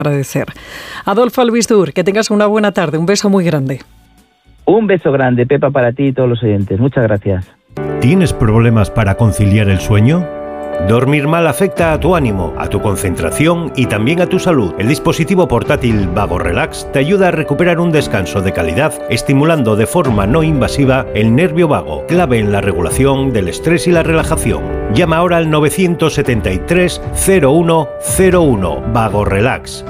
agradecer. Adolfo Albistur, que tengas una buena tarde. Un beso muy grande. Un beso grande, Pepa, para ti y todos los oyentes. Muchas gracias. ¿Tienes problemas para conciliar el sueño? Dormir mal afecta a tu ánimo, a tu concentración y también a tu salud. El dispositivo portátil Vago Relax te ayuda a recuperar un descanso de calidad, estimulando de forma no invasiva el nervio vago, clave en la regulación del estrés y la relajación. Llama ahora al 973 0101 Vago Relax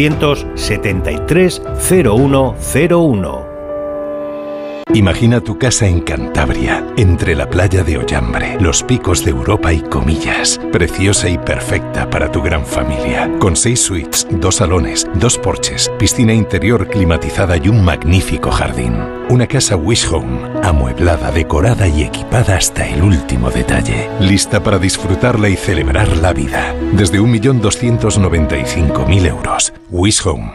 973 0101. Imagina tu casa en Cantabria, entre la playa de Ollambre, los picos de Europa y Comillas. Preciosa y perfecta para tu gran familia. Con 6 suites, 2 salones, 2 porches, piscina interior climatizada y un magnífico jardín. Una casa Wish Home, amueblada, decorada y equipada hasta el último detalle. Lista para disfrutarla y celebrar la vida. Desde 1.295.000 euros. Wish Home,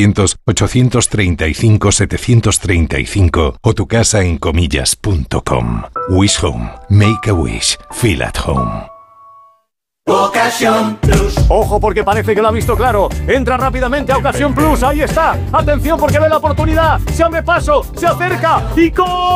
900-835-735 o tu casa en comillas.com. Wish Home. Make a wish. Feel at home. Ocasión Plus. Ojo, porque parece que lo ha visto claro. Entra rápidamente a Ocasión Plus. Ahí está. Atención, porque ve la oportunidad. Se abre paso, se acerca y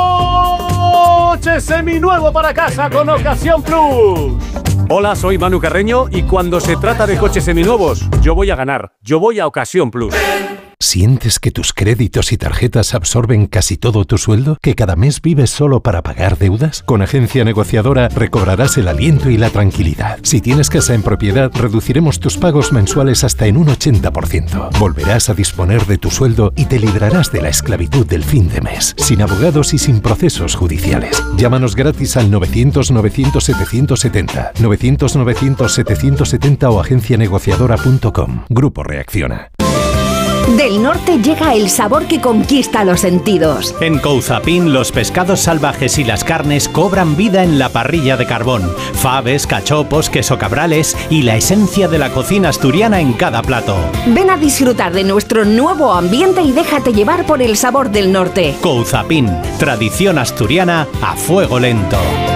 coche seminuevo para casa con Ocasión Plus. Hola, soy Manu Carreño y cuando se trata de coches seminuevos, yo voy a ganar. Yo voy a Ocasión Plus. ¿Sientes que tus créditos y tarjetas absorben casi todo tu sueldo? ¿Que cada mes vives solo para pagar deudas? Con Agencia Negociadora recobrarás el aliento y la tranquilidad. Si tienes casa en propiedad, reduciremos tus pagos mensuales hasta en un 80%. Volverás a disponer de tu sueldo y te librarás de la esclavitud del fin de mes, sin abogados y sin procesos judiciales. Llámanos gratis al 900-900-770, 900-900-770 o agencianegociadora.com. Grupo Reacciona. Del norte llega el sabor que conquista los sentidos. En Couzapin los pescados salvajes y las carnes cobran vida en la parrilla de carbón. Faves, cachopos, queso cabrales y la esencia de la cocina asturiana en cada plato. Ven a disfrutar de nuestro nuevo ambiente y déjate llevar por el sabor del norte. Couzapin, tradición asturiana a fuego lento.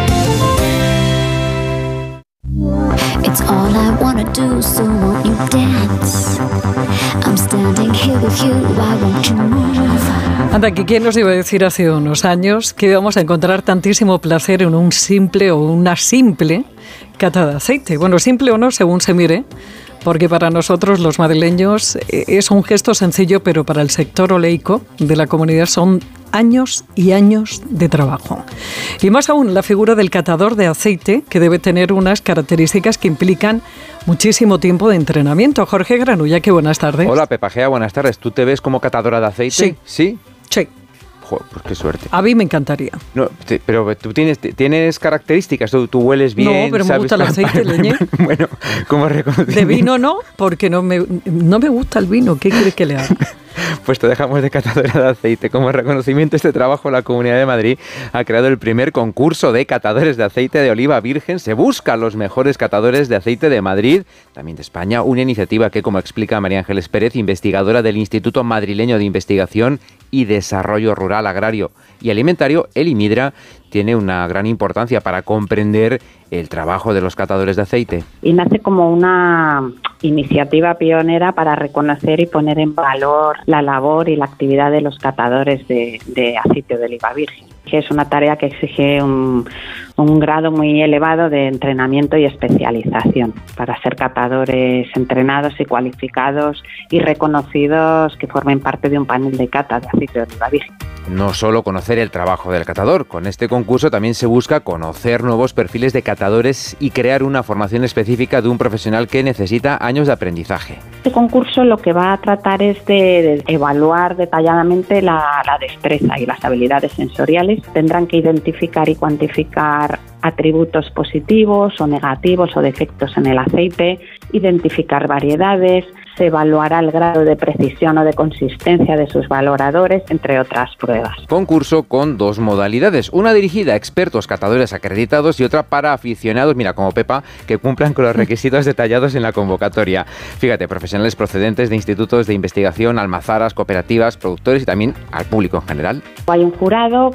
It's all I wanna do, so won't you dance? I'm standing here with you, why won't you move? Anda, que quién nos iba a decir hace unos años que íbamos a encontrar tantísimo placer en un simple o una simple cata de aceite. Bueno, simple o no, según se mire, porque para nosotros los madrileños es un gesto sencillo, pero para el sector oleico de la comunidad son años y años de trabajo. Y más aún, la figura del catador de aceite, que debe tener uunas características que implican muchísimo tiempo de entrenamiento. Jorge Granulla, qué buenas tardes. Hola, Pepa Gea, buenas tardes. ¿Tú te ves como catadora de aceite? Sí. ¿Sí? Sí. Joder, pues qué suerte. A mí me encantaría. No, pero tú tienes características, tú hueles bien. No, pero me gusta el aceite, leñe. Bueno, como reconocimiento. De vino no, porque no me gusta el vino. ¿Qué quieres que le haga? Pues te dejamos de catadora de aceite. Como reconocimiento a este trabajo, la Comunidad de Madrid ha creado el primer concurso de catadores de aceite de oliva virgen. Se buscan los mejores catadores de aceite de Madrid, también de España. Una iniciativa que, como explica María Ángeles Pérez, investigadora del Instituto Madrileño de Investigación y Desarrollo Rural, Agrario y Alimentario, el IMIDRA, tiene una gran importancia para comprender el trabajo de los catadores de aceite. Y nace como una iniciativa pionera para reconocer y poner en valor la labor y la actividad de los catadores de aceite de oliva virgen, que es una tarea que exige un grado muy elevado de entrenamiento y especialización para ser catadores entrenados y cualificados y reconocidos que formen parte de un panel de cata de aceite de oliva virgen. No solo conocer el trabajo del catador, con este concurso también se busca conocer nuevos perfiles de catadores y crear una formación específica de un profesional que necesita años de aprendizaje. Este concurso lo que va a tratar es de evaluar detalladamente la destreza y las habilidades sensoriales. Tendrán que identificar y cuantificar atributos positivos o negativos o defectos en el aceite, identificar variedades, se evaluará el grado de precisión o de consistencia de sus valoradores, entre otras pruebas. Concurso con dos modalidades, una dirigida a expertos catadores acreditados y otra para aficionados, mira, como Pepa, que cumplan con los requisitos detallados en la convocatoria. Fíjate, profesionales procedentes de institutos de investigación, almazaras, cooperativas, productores y también al público en general. Hay un jurado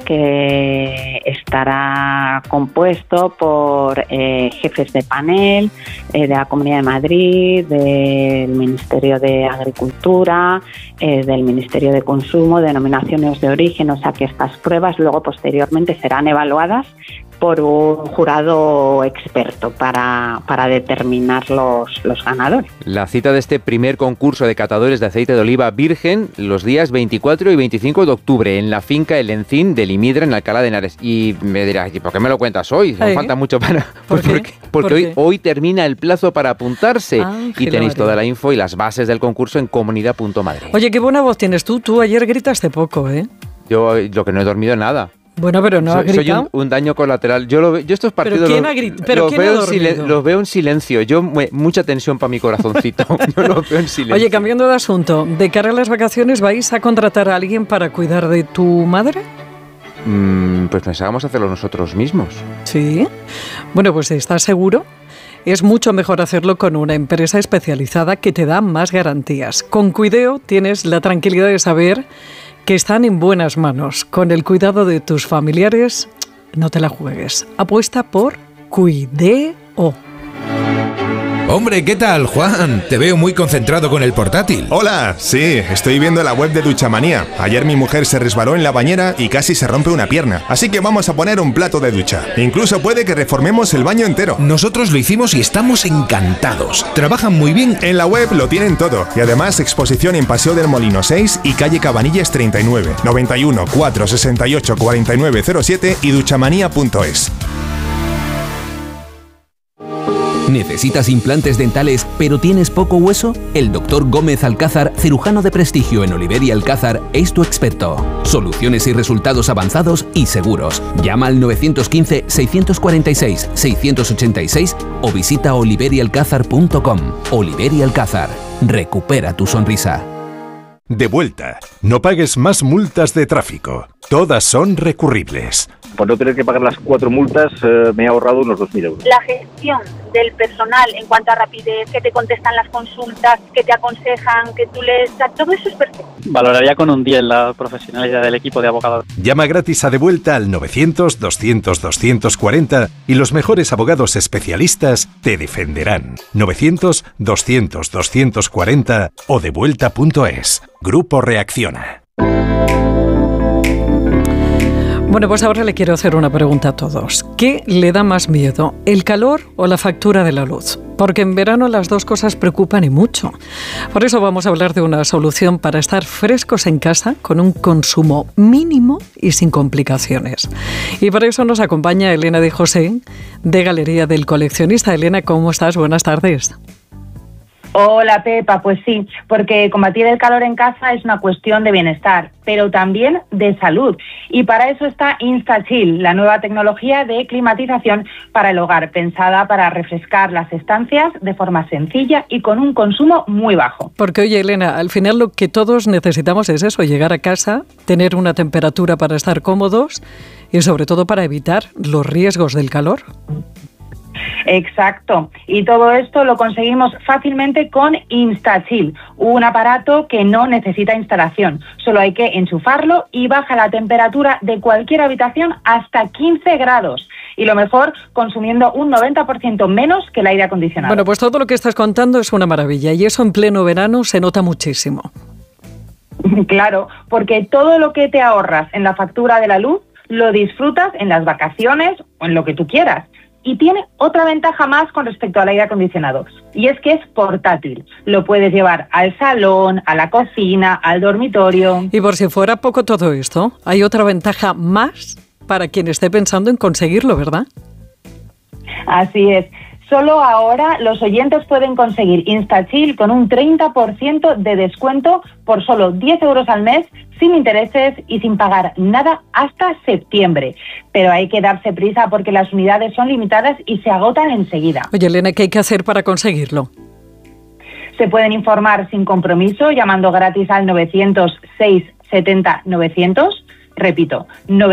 que estará compuesto por jefes de panel de la Comunidad de Madrid, del Ministerio Ministerio de Agricultura, del Ministerio de Consumo, denominaciones de origen, o sea que estas pruebas luego posteriormente serán evaluadas por un jurado experto para determinar los ganadores. La cita de este primer concurso de catadores de aceite de oliva virgen los días 24 y 25 de octubre en la finca El Encín de Limidra en Alcalá de Henares. Y me dirás, ¿y por qué me lo cuentas hoy? No falta mucho para... Porque hoy termina el plazo para apuntarse y tenéis toda la info y las bases del concurso en comunidad.madrid. Oye, qué buena voz tienes tú. Tú ayer gritaste poco, ¿eh? Yo lo que no he dormido nada. Bueno, pero no ha gritado. Soy un daño colateral. Yo estos partidos los veo en silencio. Mucha tensión para mi corazoncito. Yo los veo en silencio. Oye, cambiando de asunto, ¿de cara a las vacaciones vais a contratar a alguien para cuidar de tu madre? Pues pensábamos hacerlo nosotros mismos. Sí. Bueno, pues ¿estás seguro? Es mucho mejor hacerlo con una empresa especializada que te da más garantías. Con Cuideo tienes la tranquilidad de saber que están en buenas manos. Con el cuidado de tus familiares, no te la juegues. Apuesta por Cuideo. Hombre, ¿qué tal, Juan? Te veo muy concentrado con el portátil. Hola, sí, estoy viendo la web de Duchamanía. Ayer mi mujer se resbaló en la bañera y casi se rompe una pierna. Así que vamos a poner un plato de ducha. Incluso puede que reformemos el baño entero. Nosotros lo hicimos y estamos encantados. Trabajan muy bien. En la web lo tienen todo. Y además exposición en Paseo del Molino 6 y calle Cabanillas 39, 91 468 4907 y duchamanía.es. ¿Necesitas implantes dentales pero tienes poco hueso? El Dr. Gómez Alcázar, cirujano de prestigio en Oliver y Alcázar, es tu experto. Soluciones y resultados avanzados y seguros. Llama al 915-646-686 o visita oliverialcázar.com. Oliver y Alcázar. Recupera tu sonrisa. De vuelta. No pagues más multas de tráfico. Todas son recurribles. Por no tener que pagar las 4 multas, me he ahorrado unos 2.000 euros. La gestión del personal en cuanto a rapidez, que te contestan las consultas, que te aconsejan, que tú les... Todo eso es perfecto. Valoraría con un 10 la profesionalidad del equipo de abogados. Llama gratis a De Vuelta al 900-200-240 y los mejores abogados especialistas te defenderán. 900-200-240 o devuelta.es. Grupo Reacciona. Bueno, pues ahora le quiero hacer una pregunta a todos. ¿Qué le da más miedo, el calor o la factura de la luz? Porque en verano las dos cosas preocupan y mucho. Por eso vamos a hablar de una solución para estar frescos en casa con un consumo mínimo y sin complicaciones. Y para eso nos acompaña Elena de José, de Galería del Coleccionista. Elena, ¿cómo estás? Buenas tardes. Hola Pepa, pues sí, porque combatir el calor en casa es una cuestión de bienestar, pero también de salud. Y para eso está InstaChill, la nueva tecnología de climatización para el hogar, pensada para refrescar las estancias de forma sencilla y con un consumo muy bajo. Porque oye Elena, al final lo que todos necesitamos es eso, llegar a casa, tener una temperatura para estar cómodos y sobre todo para evitar los riesgos del calor. Exacto, y todo esto lo conseguimos fácilmente con InstaChill, un aparato que no necesita instalación, solo hay que enchufarlo y baja la temperatura de cualquier habitación hasta 15 grados. Y lo mejor, consumiendo un 90% menos que el aire acondicionado. Bueno, pues todo lo que estás contando es una maravilla y eso en pleno verano se nota muchísimo. Claro, porque todo lo que te ahorras en la factura de la luz lo disfrutas en las vacaciones o en lo que tú quieras. Y tiene otra ventaja más con respecto al aire acondicionado, y es que es portátil. Lo puedes llevar al salón, a la cocina, al dormitorio. Y por si fuera poco todo esto, hay otra ventaja más para quien esté pensando en conseguirlo, ¿verdad? Así es. Solo ahora los oyentes pueden conseguir InstaChill con un 30% de descuento por solo 10 euros al mes, sin intereses y sin pagar nada hasta septiembre. Pero hay que darse prisa porque las unidades son limitadas y se agotan enseguida. Oye, Elena, ¿qué hay que hacer para conseguirlo? Se pueden informar sin compromiso llamando gratis al 900-670-900. Repito,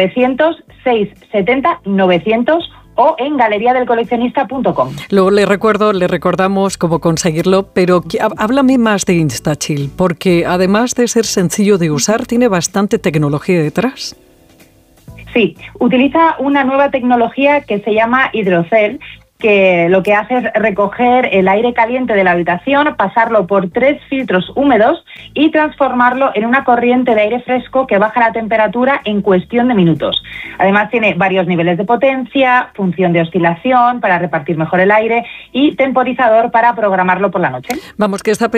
900-670-900 o en galeriadelcoleccionista.com. Luego le recordamos cómo conseguirlo, pero háblame más de InstaChill, porque además de ser sencillo de usar, tiene bastante tecnología detrás. Sí, utiliza una nueva tecnología que se llama hidrocel, que lo que hace es recoger el aire caliente de la habitación, pasarlo por 3 filtros húmedos y transformarlo en una corriente de aire fresco que baja la temperatura en cuestión de minutos. Además tiene varios niveles de potencia, función de oscilación para repartir mejor el aire y temporizador para programarlo por la noche. Vamos, que esta